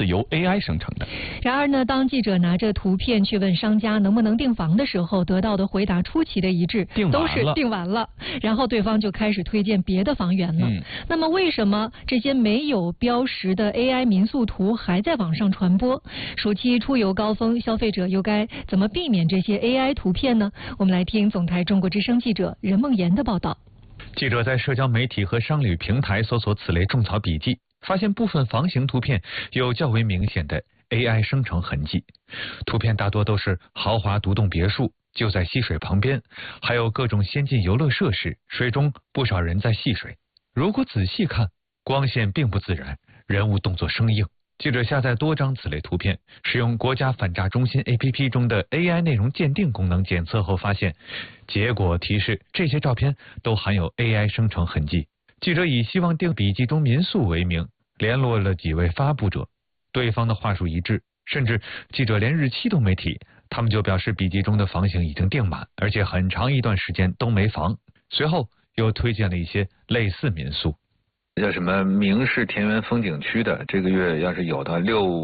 自由 AI 生成的。 然而呢，当记者拿着图片去问商家能不能订房的时候，得到的回答出奇的一致，都是订完了。然后对方就开始推荐别的房源了。那么为什么这些没有标识的 AI 民宿图还在网上传播？暑期出游高峰，消费者又该怎么避免这些 AI 图片呢？我们来听总台中国之声记者任梦妍的报道。 记者在社交媒体和商旅平台搜索此类种草笔记，发现部分房型图片有较为明显的 AI 生成痕迹。图片大多都是豪华独栋别墅，就在溪水旁边，还有各种先进游乐设施，水中不少人在戏水。如果仔细看，光线并不自然，人物动作生硬。记者下载多张此类图片，使用国家反诈中心 APP 中的 AI 内容鉴定功能检测后发现，结果提示这些照片都含有 AI 生成痕迹。记者以希望订笔记中民宿为名，联络了几位发布者，对方的话术一致，甚至记者连日期都没提，他们就表示笔记中的房型已经订满，而且很长一段时间都没房。随后又推荐了一些类似民宿。 叫什么明市田园风景区的，这个月要是有的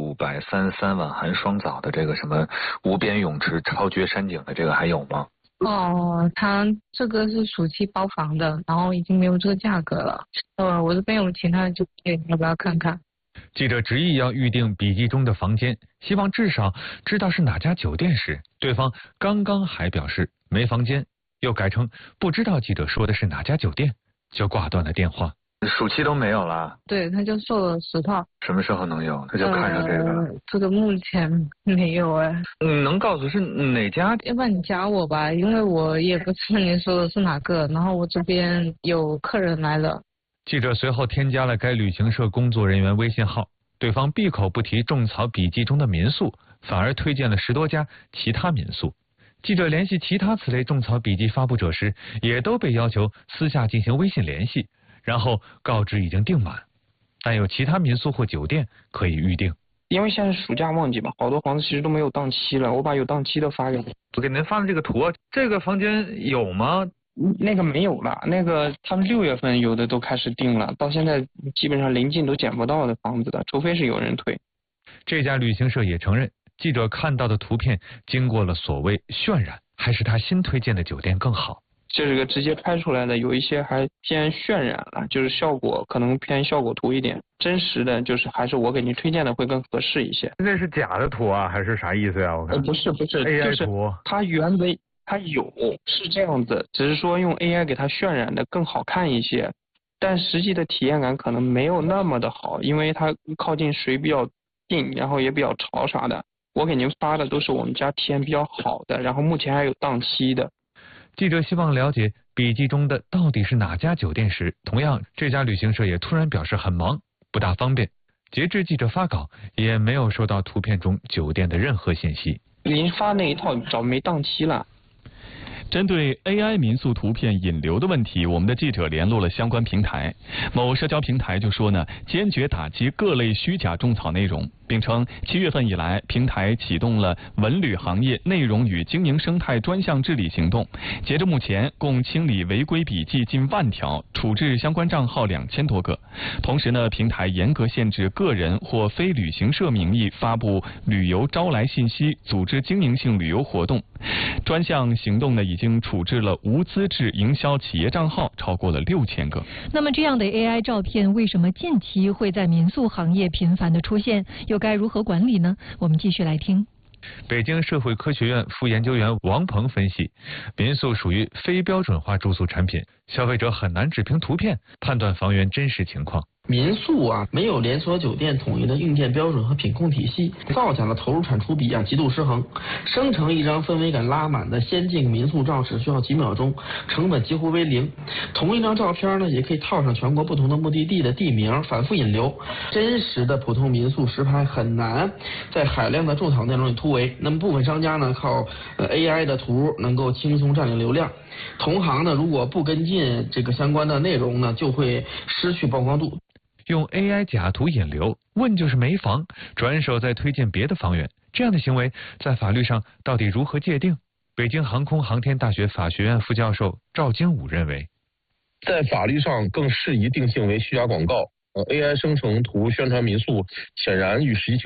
633万含双澡的这个什么无边泳池超绝山景的，这个还有吗？ 哦，他这个是暑期包房的，然后已经没有这个价格了。我这边有其他的酒店，要不要看看？ 记者执意要预订笔记中的房间，希望至少知道是哪家酒店时，对方刚刚还表示没房间，又改成不知道记者说的是哪家酒店，就挂断了电话。 暑期都没有了？ 对，他就售了10套。 什么时候能有？他就看上这个。 这个目前没有哎。 能告诉是哪家？ 要不然你加我吧，因为我也不知道您说的是哪个，然后我这边有客人来了。 记者随后添加了该旅行社工作人员微信号，对方闭口不提种草笔记中的民宿，反而推荐了10多家其他民宿。记者联系其他此类种草笔记发布者时，也都被要求私下进行微信联系，然后告知已经订满，但有其他民宿或酒店可以预订。 因为现在暑假旺季嘛，好多房子其实都没有档期了，我把有档期的发给你。 我给您发的这个图，这个房间有吗？ 那个没有了，那个他们6月份有的都开始订了，到现在基本上临近都捡不到的房子的，除非是有人退。 这家旅行社也承认，记者看到的图片经过了所谓渲染，还是他新推荐的酒店更好。 这个直接拍出来的有一些还偏渲染了，就是效果可能偏效果图一点，真实的就是还是我给您推荐的会更合适一些。 那是假的图啊，还是啥意思呀？我看不是 AI 图， 它原为它有是这样子，只是说用 AI 给它渲染的更好看一些，但实际的体验感可能没有那么的好，因为它靠近水比较近，然后也比较潮啥的。我给您发的都是我们家体验比较好的，然后目前还有档期的。 记者希望了解笔记中的到底是哪家酒店时，同样这家旅行社也突然表示很忙，不大方便。截至记者发稿，也没有收到图片中酒店的任何信息。 您发那一套早没档期了。 针对 AI 民宿图片引流的问题，我们的记者联络了相关平台。某社交平台就说呢，坚决打击各类虚假种草内容，并称7月份以来，平台启动了文旅行业内容与经营生态专项治理行动。截至目前，共清理违规笔记近10000条，处置相关账号2000多个。同时呢，平台严格限制个人或非旅行社名义发布旅游招来信息，组织经营性旅游活动。专项行动呢，已经处置了无资质营销企业账号超过了6000个。 那么这样的 AI 照片为什么近期会在民宿行业频繁的出现？又该如何管理呢？我们继续来听。 北京社会科学院副研究员王鹏分析，民宿属于非标准化住宿产品，消费者很难只凭图片判断房源真实情况。 民宿没有连锁酒店统一的硬件标准和品控体系，造假的投入产出比极度失衡。生成一张氛围感拉满的先进民宿照只需要几秒钟，成本几乎为0。同一张照片呢，也可以套上全国不同的目的地的地名，反复引流。真实的普通民宿实拍很难在海量的种草内容里突围。那么部分商家呢，靠AI 的图能够轻松占领流量。同行呢，如果不跟进这个相关的内容呢，就会失去曝光度。 用 AI 假图引流，问就是没房，转手再推荐别的房源，这样的行为在法律上到底如何界定？北京航空航天大学法学院副教授赵金武认为， 在法律上更适宜定性为虚假广告。AI 生成图宣传民宿，显然与实际情况